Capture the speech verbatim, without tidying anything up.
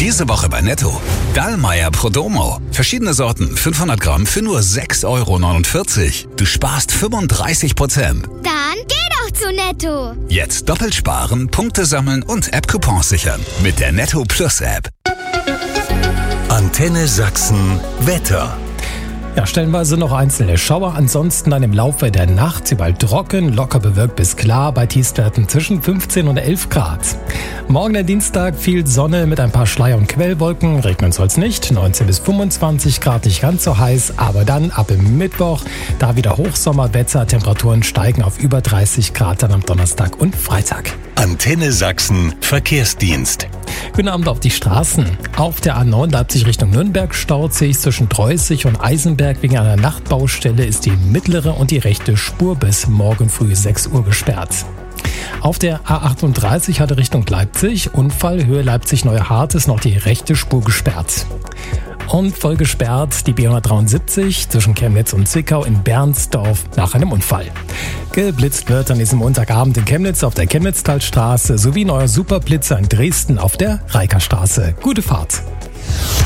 Diese Woche bei Netto. Dallmayr Prodomo. Verschiedene Sorten, fünfhundert Gramm für nur sechs Euro neunundvierzig. Du sparst fünfunddreißig Prozent. Dann geh doch zu Netto. Jetzt doppelt sparen, Punkte sammeln und App-Coupons sichern. Mit der Netto Plus App. Antenne Sachsen Wetter. Ja, stellenweise noch einzelne Schauer, ansonsten dann im Laufe der Nacht überall trocken, locker bewölkt bis klar, bei Tiefstwerten zwischen fünfzehn und elf Grad. Morgen der Dienstag, viel Sonne mit ein paar Schleier- und Quellwolken, regnen soll's nicht, neunzehn bis fünfundzwanzig Grad, nicht ganz so heiß, aber dann ab im Mittwoch, da wieder Hochsommerwetter, Temperaturen steigen auf über dreißig Grad dann am Donnerstag und Freitag. Antenne Sachsen Verkehrsdienst. Guten Abend auf die Straßen. Auf der A neun Leipzig Richtung Nürnberg staut sich zwischen Dreußig und Eisenberg. Wegen einer Nachtbaustelle ist die mittlere und die rechte Spur bis morgen früh sechs Uhr gesperrt. Auf der A achtunddreißig hatte Richtung Leipzig, Unfall, Höhe Leipzig-Neuhart ist noch die rechte Spur gesperrt. Und voll gesperrt die B hundertdreiundsiebzig zwischen Chemnitz und Zwickau in Bernsdorf nach einem Unfall. Geblitzt wird an diesem Montagabend in Chemnitz auf der Chemnitztalstraße sowie neuer Superblitzer in Dresden auf der Reikerstraße. Gute Fahrt!